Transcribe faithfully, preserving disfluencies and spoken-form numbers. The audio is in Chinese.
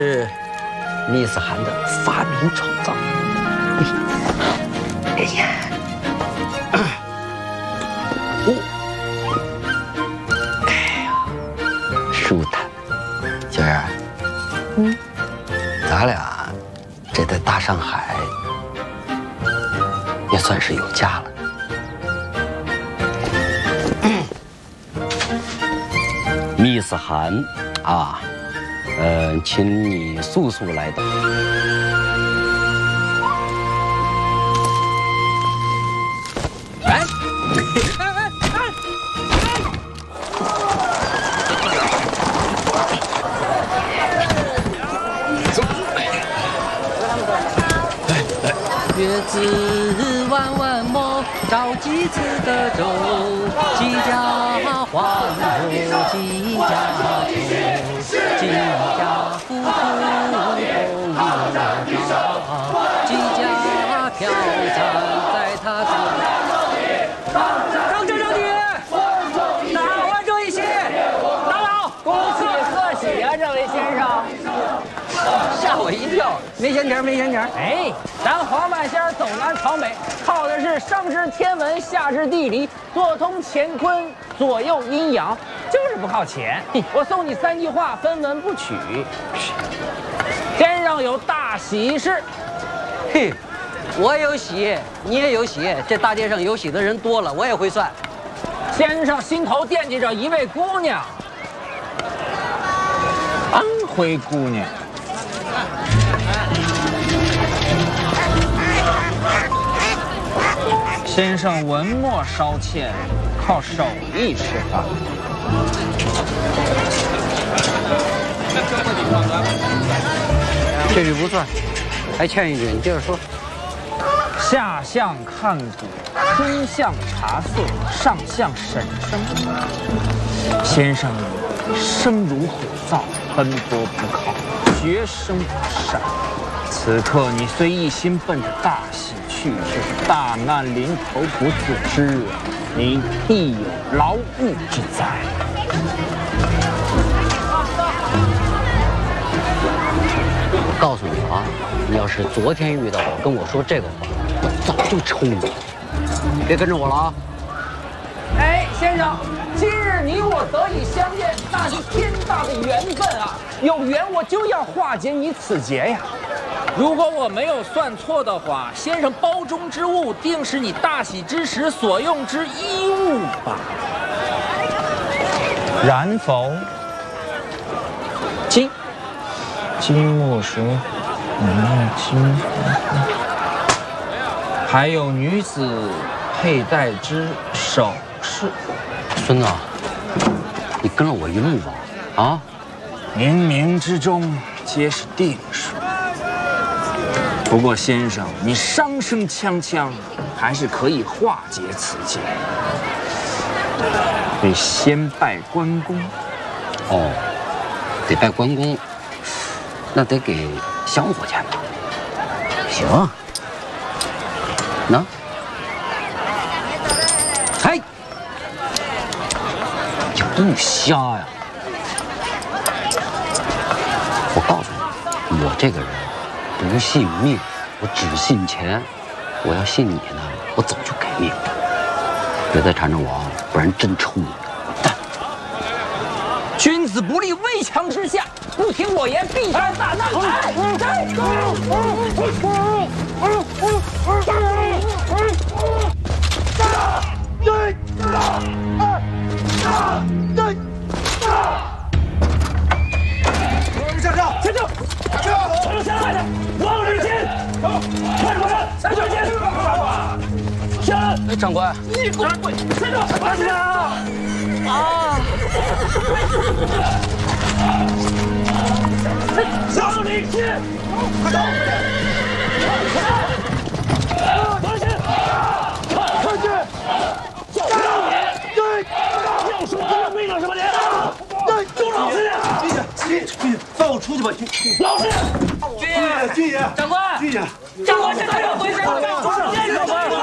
是密斯汗的发明创造。哎呀，哦，哎呀，舒坦。娟儿，嗯，咱俩这在大上海也算是有家了。嗯，密斯汗啊。 呃，请你速速来到。哎，哎哎哎！走。月子弯弯摸，着几次的舟，几家欢乐几家愁。 几家夫妇同乐章，几家飘散在他手。 张正张姐，打完这一席，打扰，恭喜贺喜呀，这位先生。 吓我一跳，没闲钱，没闲钱。 哎，咱黄半仙走南闯北，靠的是上知天文，下知地理，做通乾坤，左右阴阳。 就是不靠钱，我送你三句话，分文不取。天上有大喜事， 嘿，我有喜，你也有喜，这大街上有喜的人多了，我也会算。 先生心头惦记着一位姑娘，安徽姑娘。先生文墨稍欠，靠手艺吃饭。 这句不算，还欠一句，你接着说。 下相看古，中相查岁，上相审生。先生生如火灶，奔波不靠，决生不善。此刻你虽一心奔着大喜去，却是大难临头不自知，你必有牢狱之灾。 我告诉你啊，你要是昨天遇到我跟我说这个话，我早就抽你。别跟着我了啊！ 哎，先生，今日你我得以相见，那是天大的缘分啊！有缘我就要化解你此劫呀。如果我没有算错的话，先生包中之物定是你大喜之时所用之衣物吧？然否？金。 金木水火，嗯，金，还有女子佩戴之首饰。 孙子，你跟了我一路吧？啊， 冥冥之中皆是定数。不过先生，你伤声锵锵，还是可以化解此劫。得先拜关公。 哦，得拜关公。 那得给香火钱吧？行，那，哎，你不瞎呀！我告诉你，我这个人不信命，我只信钱。我要信你呢，我早就给命了。别再缠着我啊，不然真抽你！蛋！君子不立危墙之下。 不听我言，必遭大难！哎， 下车！ 下车！下车！下车！下来！王日新，快点快点！下车先！下！ 哎，长官， 你给我跪！下车！快点啊！啊！ 张立新，快走！王新，看去，叫让你，对，要说不要命了是吧你？对，周老师， 军爷，军军爷，放我出去吧，军老师， 军爷，军爷， 长官， 军爷， 长官，这怎么回事？长官，